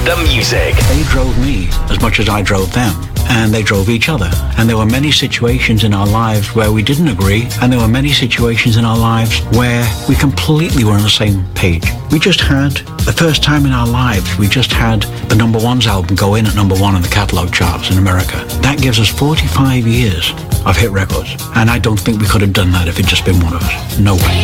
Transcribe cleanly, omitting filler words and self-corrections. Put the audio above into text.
the music. They drove me as much as I drove them, and they drove each other. And there were many situations in our lives where we didn't agree, and there were many situations in our lives where we completely were on the same page. We just had, the first time in our lives, we just had the number ones album go in at number one on the catalog charts in America. That gives us 45 years of hit records, and I don't think we could have done that if it'd just been one of us. No way.